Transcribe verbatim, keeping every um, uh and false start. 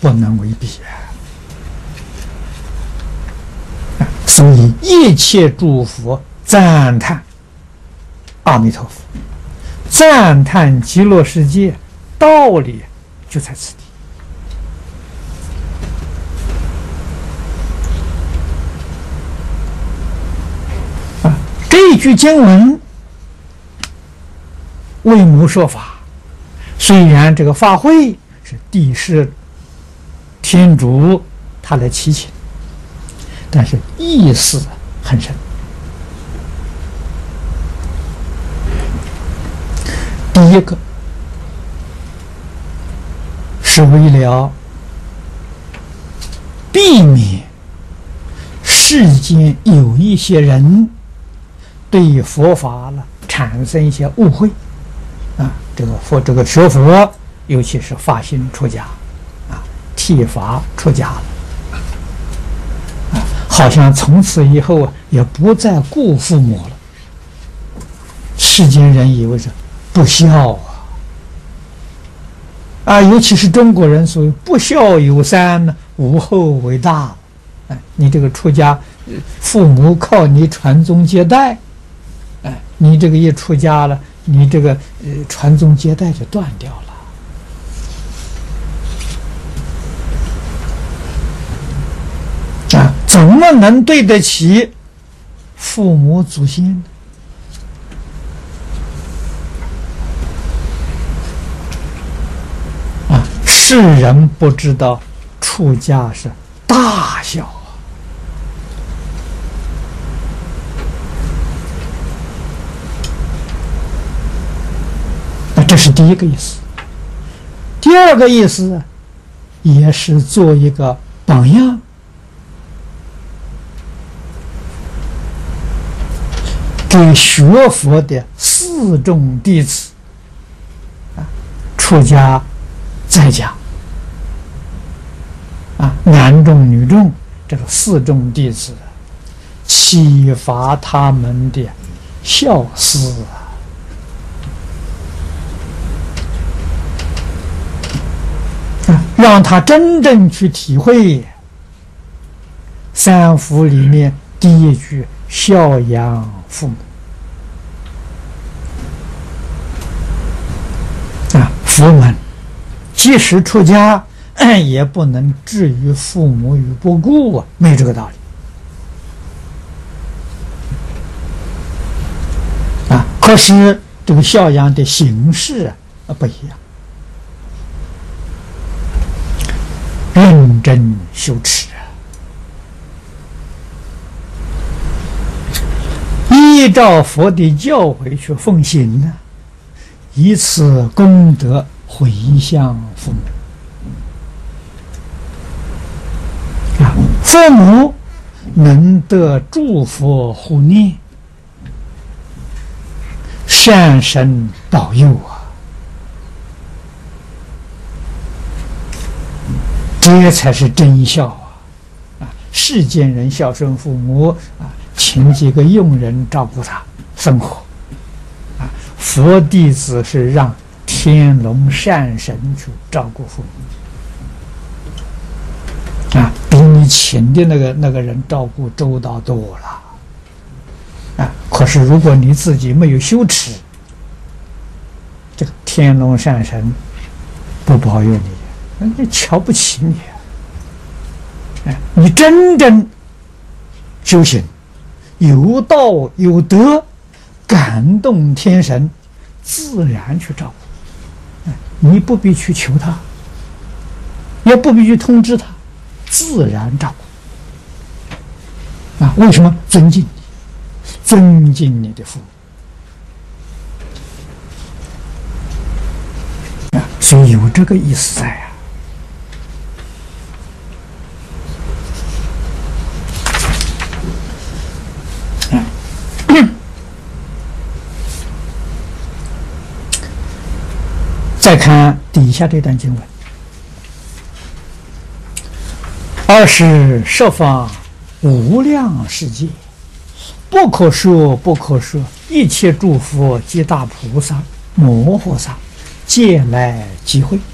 不能为比啊！所以一切诸佛赞叹阿弥陀佛，赞叹极乐世界，道理就在此地。啊，这一句经文为母说法，虽然这个法会是地释天主他来祈请，但是意思很深。第一个是为了避免世间有一些人对佛法了产生一些误会啊，这个佛这个学佛，尤其是发心出家啊，剃发出家了啊，好像从此以后啊也不再顾父母了。世间人以为是不孝啊，啊，尤其是中国人所谓不孝有三呢，无后为大。哎，你这个出家，父母靠你传宗接代，哎，你这个一出家了，你这个呃传宗接代就断掉了。啊，怎么能对得起父母祖先呢？啊，世人不知道出家是大孝啊！那这是第一个意思。第二个意思也是做一个榜样。给学佛的四众弟子啊，出家在家啊，男众女众，这个四众弟子，启发他们的孝思啊，让他真正去体会三福里面第一句孝养父母啊，佛门即使出家，也不能置于父母于不顾啊，没这个道理啊。可是这个孝养的形式啊不一样，认真修持啊，依照佛的教诲去奉行呢，以此功德回向父母啊，父母能得诸佛护念，善神保佑啊，这才是真孝啊！啊，世间人孝顺父母啊，请几个佣人照顾他生活啊，佛弟子是让天龙善神去照顾父母啊，比你请的那个那个人照顾周到多了啊。可是如果你自己没有修持，这个天龙善神不保佑你，人家瞧不起你。哎，你真正修行，有道有德，感动天神，自然去照顾。你不必去求他，也不必去通知他，自然照顾。啊，为什么？尊敬你，尊敬你的父母。啊，所以有这个意思在啊。再看底下这段经文：二是十方无量世界，不可说不可说，一切诸佛及大菩萨摩诃萨，皆来集会。